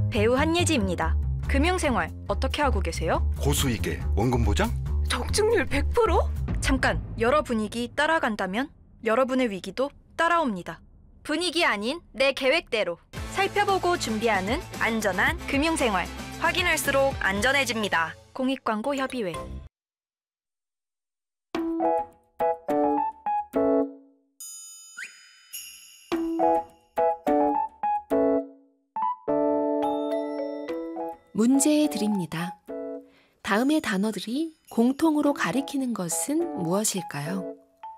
배우 한예지입니다. 금융생활 어떻게 하고 계세요? 고수익에 원금 보장? 적중률 100%? 잠깐, 여러 분위기 따라간다면 여러분의 위기도 따라옵니다. 분위기 아닌 내 계획대로 살펴보고 준비하는 안전한 금융생활. 확인할수록 안전해집니다. 공익광고협의회. 문제 드립니다. 다음의 단어들이 공통으로 가리키는 것은 무엇일까요?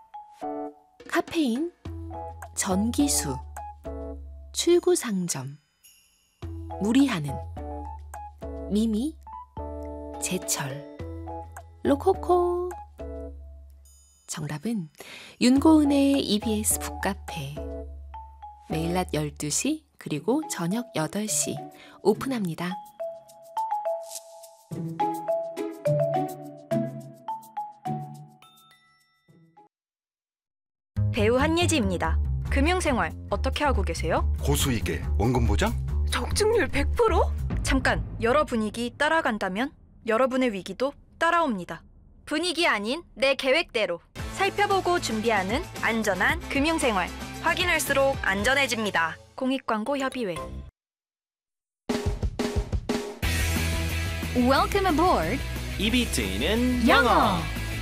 카페인, 전기수, 출구상점, 무리하는, 미미, 제철, 로코코. 정답은 윤고은의 EBS 북카페. 매일 낮 12시 그리고 저녁 8시 오픈합니다. 배우 한예지입니다. 금융생활 어떻게 하고 계세요? 고수익에 원금 보장? 적중률 100%? 잠깐, 여러 분위기 따라간다면 여러분의 위기도 따라옵니다. 분위기 아닌 내 계획대로 살펴보고 준비하는 안전한 금융생활. 확인할수록 안전해집니다. 공익광고협의회. Welcome aboard. 입이 트이는 영어.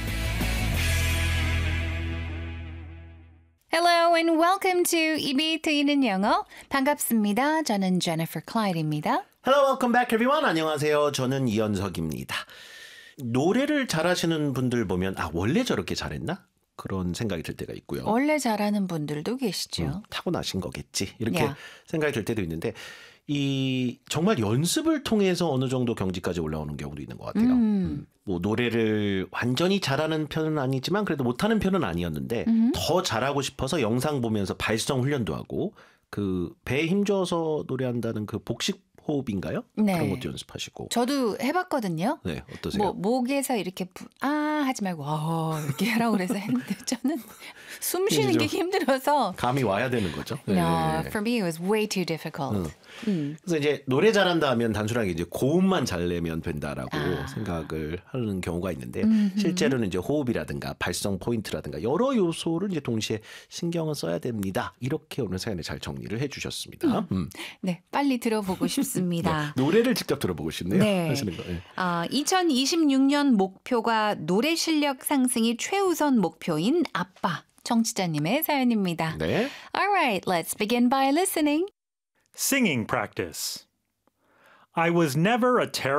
Hello and welcome to 입이 트이는 영어. 반갑습니다. 저는 Jennifer Clyde입니다. Hello, welcome back everyone. 안녕하세요. 저는 이현석입니다. 노래를 잘하시는 분들 보면 원래 저렇게 잘했나? 그런 생각이 들 때가 있고요. 원래 잘하는 분들도 계시죠. 타고나신 거겠지. 이렇게 Yeah. 생각이 들 때도 있는데 정말 연습을 통해서 어느 정도 경지까지 올라오는 경우도 있는 것 같아요. 뭐 노래를 완전히 잘하는 편은 아니지만 그래도 못하는 편은 아니었는데 더 잘하고 싶어서 영상 보면서 발성 훈련도 하고 그 배에 힘줘서 노래한다는 그 복식 호흡인가요? 네. 그런 것도 연습하시고. 저도 해봤거든요. 네, 어떠세요? 목에서 이렇게 하지 말고 이렇게 하라고 그래서 했는데 저는 숨 쉬는 게 힘들어서. 감이 와야 되는 거죠. No, for me it was way too difficult. 그래서 이제 노래 잘한다 하면 단순하게 이제 고음만 잘 내면 된다라고 생각을 하는 경우가 있는데 실제로는 이제 호흡이라든가 발성 포인트라든가 여러 요소를 이제 동시에 신경을 써야 됩니다. 이렇게 오늘 사연에 잘 정리를 해주셨습니다. 네, 빨리 들어보고 싶습니다. 네, 노래를 직접 들어보고 싶네요. 네. 하시는 거. 네. 2026년 목표가 노래 실력 상승이 최우선 목표인 아빠. 청취자님의 사연입니다. 네. Alright, let's begin by listening. Singing practice. I was never a terrible